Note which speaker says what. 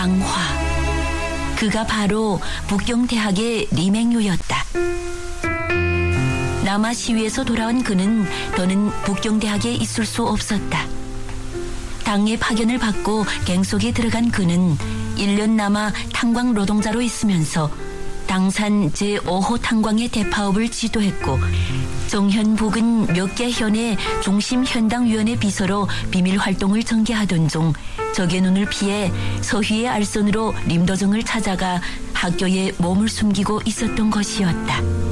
Speaker 1: 강화. 그가 바로 북경대학의 리맹유였다. 남아 시위에서 돌아온 그는 더는 북경대학에 있을 수 없었다. 당의 파견을 받고 갱속에 들어간 그는 1년 남아 탄광 노동자로 있으면서 당산 제5호 탄광의 대파업을 지도했고 정현복은 몇 개 현의 중심현당위원회 비서로 비밀 활동을 전개하던 중 적의 눈을 피해 서휘의 알선으로 림도정을 찾아가 학교에 몸을 숨기고 있었던 것이었다.